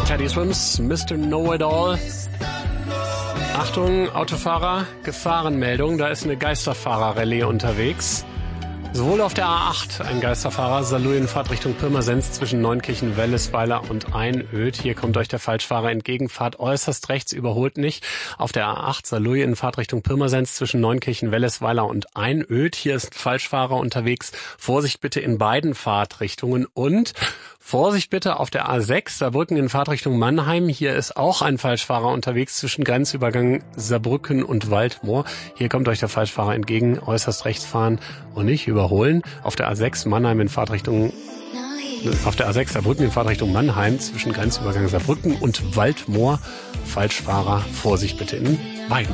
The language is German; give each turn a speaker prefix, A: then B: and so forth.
A: Teddy Swims, Mr. Know-It-All. Achtung, Autofahrer, Gefahrenmeldung, da ist eine Geisterfahrer-Rallye unterwegs. Sowohl auf der A8 ein Geisterfahrer, Saarlouis in Fahrtrichtung Pirmasens zwischen Neunkirchen, Wellesweiler und Einöd. Hier kommt euch der Falschfahrer entgegen, fahrt äußerst rechts, überholt nicht. Auf der A8 Saarlouis in Fahrtrichtung Pirmasens zwischen Neunkirchen, Wellesweiler und Einöd. Hier ist ein Falschfahrer unterwegs. Vorsicht bitte in beiden Fahrtrichtungen und Vorsicht bitte auf der A6 Saarbrücken in Fahrtrichtung Mannheim. Hier ist auch ein Falschfahrer unterwegs zwischen Grenzübergang Saarbrücken und Waldmoor. Hier kommt euch der Falschfahrer entgegen, äußerst rechts fahren und nicht überholen. Auf der A6 Mannheim in Fahrtrichtung Auf der A6 Saarbrücken in Fahrtrichtung Mannheim zwischen Grenzübergang Saarbrücken und Waldmoor. Falschfahrer, Vorsicht bitte in beiden